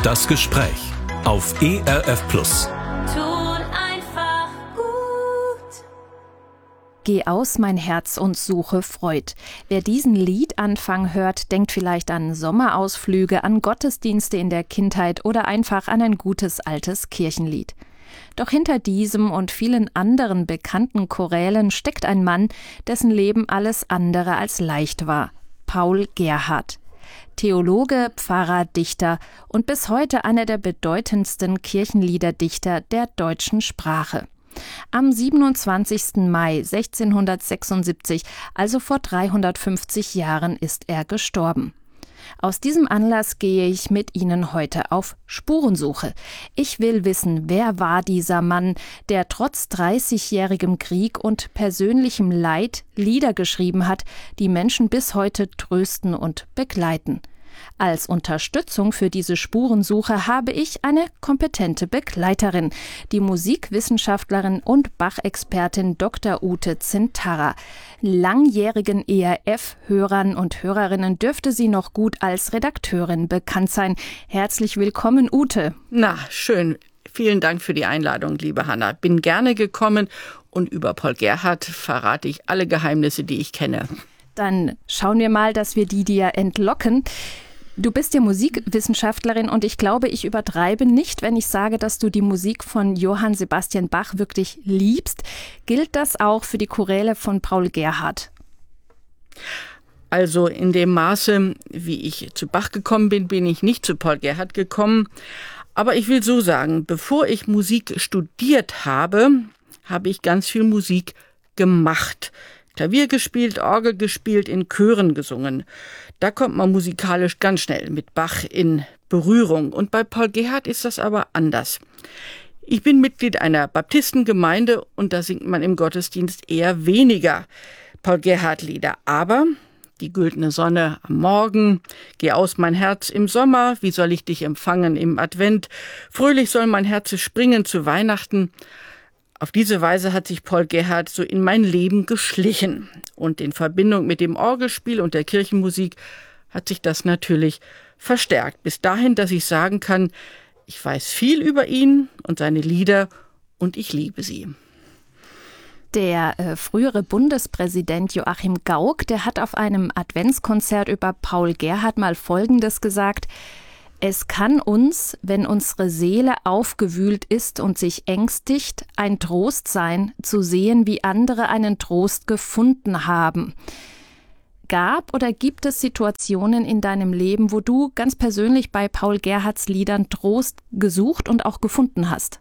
Das Gespräch auf ERF Plus. Tut einfach gut. Geh aus, mein Herz, und suche Freud. Wer diesen Liedanfang hört, denkt vielleicht an Sommerausflüge, an Gottesdienste in der Kindheit oder einfach an ein gutes altes Kirchenlied. Doch hinter diesem und vielen anderen bekannten Chorälen steckt ein Mann, dessen Leben alles andere als leicht war: Paul Gerhardt. Theologe, Pfarrer, Dichter und bis heute einer der bedeutendsten Kirchenliederdichter der deutschen Sprache. Am 27. Mai 1676, also vor 350 Jahren, ist er gestorben. Aus diesem Anlass gehe ich mit Ihnen heute auf Spurensuche. Ich will wissen, wer war dieser Mann, der trotz 30-jährigem Krieg und persönlichem Leid Lieder geschrieben hat, die Menschen bis heute trösten und begleiten. Als Unterstützung für diese Spurensuche habe ich eine kompetente Begleiterin, die Musikwissenschaftlerin und Bach-Expertin Dr. Ute Zintara. Langjährigen ERF-Hörern und Hörerinnen dürfte sie noch gut als Redakteurin bekannt sein. Herzlich willkommen, Ute. Na, schön. Vielen Dank für die Einladung, liebe Hanna. Bin gerne gekommen und über Paul Gerhardt verrate ich alle Geheimnisse, die ich kenne. Dann schauen wir mal, dass wir die dir entlocken. Du bist ja Musikwissenschaftlerin und ich glaube, ich übertreibe nicht, wenn ich sage, dass du die Musik von Johann Sebastian Bach wirklich liebst. Gilt das auch für die Choräle von Paul Gerhardt? Also in dem Maße, wie ich zu Bach gekommen bin, bin ich nicht zu Paul Gerhardt gekommen. Aber ich will so sagen, bevor ich Musik studiert habe, habe ich ganz viel Musik gemacht. Klavier gespielt, Orgel gespielt, in Chören gesungen. Da kommt man musikalisch ganz schnell mit Bach in Berührung. Und bei Paul Gerhardt ist das aber anders. Ich bin Mitglied einer Baptistengemeinde und da singt man im Gottesdienst eher weniger Paul Gerhardt-Lieder. Aber die güldene Sonne am Morgen, geh aus mein Herz im Sommer, wie soll ich dich empfangen im Advent, fröhlich soll mein Herz springen zu Weihnachten. Auf diese Weise hat sich Paul Gerhardt so in mein Leben geschlichen. Und in Verbindung mit dem Orgelspiel und der Kirchenmusik hat sich das natürlich verstärkt. Bis dahin, dass ich sagen kann, ich weiß viel über ihn und seine Lieder und ich liebe sie. Der frühere Bundespräsident Joachim Gauck, der hat auf einem Adventskonzert über Paul Gerhardt mal Folgendes gesagt: Es kann uns, wenn unsere Seele aufgewühlt ist und sich ängstigt, ein Trost sein, zu sehen, wie andere einen Trost gefunden haben. Gab oder gibt es Situationen in deinem Leben, wo du ganz persönlich bei Paul Gerhardts Liedern Trost gesucht und auch gefunden hast?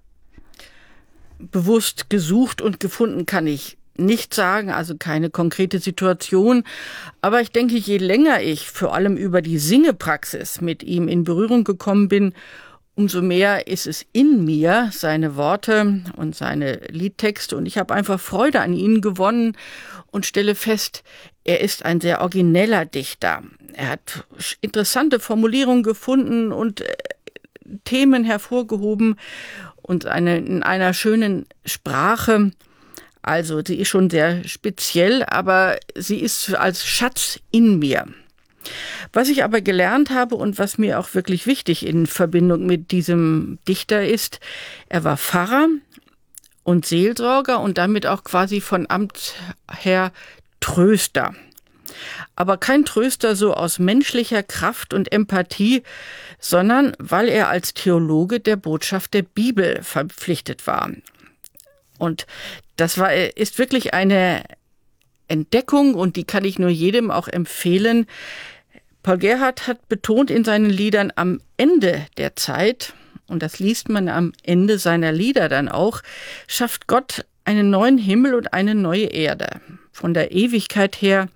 Bewusst gesucht und gefunden kann ich nicht sagen, also keine konkrete Situation. Aber ich denke, je länger ich vor allem über die Singepraxis mit ihm in Berührung gekommen bin, umso mehr ist es in mir, seine Worte und seine Liedtexte. Und ich habe einfach Freude an ihnen gewonnen und stelle fest, er ist ein sehr origineller Dichter. Er hat interessante Formulierungen gefunden und Themen hervorgehoben und in einer schönen Sprache. Also sie ist schon sehr speziell, aber sie ist als Schatz in mir. Was ich aber gelernt habe und was mir auch wirklich wichtig in Verbindung mit diesem Dichter ist, er war Pfarrer und Seelsorger und damit auch quasi von Amt her Tröster. Aber kein Tröster so aus menschlicher Kraft und Empathie, sondern weil er als Theologe der Botschaft der Bibel verpflichtet war. Und ist wirklich eine Entdeckung und die kann ich nur jedem auch empfehlen. Paul Gerhardt hat betont in seinen Liedern am Ende der Zeit, und das liest man am Ende seiner Lieder dann auch, schafft Gott einen neuen Himmel und eine neue Erde. Von der Ewigkeit her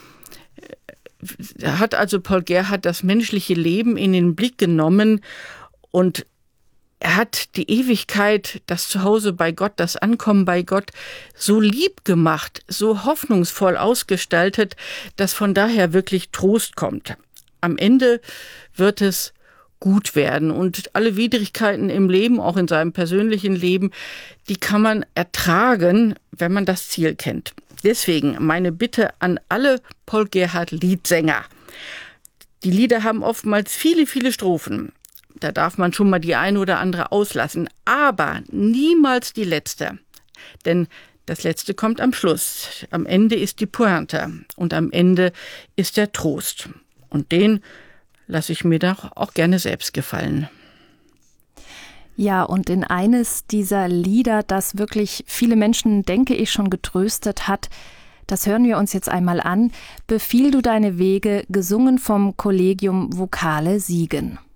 hat also Paul Gerhardt das menschliche Leben in den Blick genommen und er hat die Ewigkeit, das Zuhause bei Gott, das Ankommen bei Gott so lieb gemacht, so hoffnungsvoll ausgestaltet, dass von daher wirklich Trost kommt. Am Ende wird es gut werden und alle Widrigkeiten im Leben, auch in seinem persönlichen Leben, die kann man ertragen, wenn man das Ziel kennt. Deswegen meine Bitte an alle Paul Gerhardt Liedsänger. Die Lieder haben oftmals viele, viele Strophen. Da darf man schon mal die eine oder andere auslassen, aber niemals die letzte. Denn das Letzte kommt am Schluss. Am Ende ist die Pointe und am Ende ist der Trost. Und den lasse ich mir doch auch gerne selbst gefallen. Ja, und in eines dieser Lieder, das wirklich viele Menschen, denke ich, schon getröstet hat, das hören wir uns jetzt einmal an. Befiehl du deine Wege, gesungen vom Collegium Vocale Siegen.